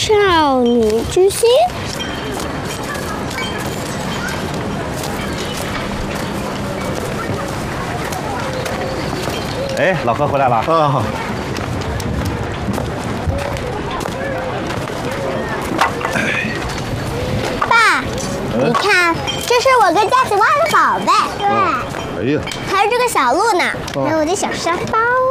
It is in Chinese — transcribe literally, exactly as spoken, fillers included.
少女之心。 哎，老何回来了啊！ 爸， 嗯、 你看，这是我跟佳琪挖的宝贝。对。 哎呀， 还有这个小鹿呢，还有我的小沙包